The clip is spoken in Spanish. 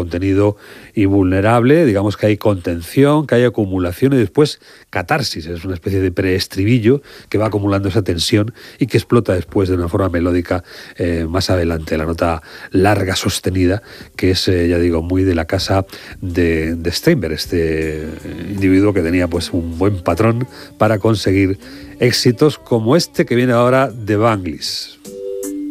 contenido y vulnerable, digamos que hay contención, que hay acumulación y después catarsis, es una especie de preestribillo que va acumulando esa tensión y que explota después de una forma melódica más adelante, la nota larga sostenida, que es, ya digo, muy de la casa de Steinberg, este individuo que tenía pues un buen patrón para conseguir éxitos como este que viene ahora de Bangles.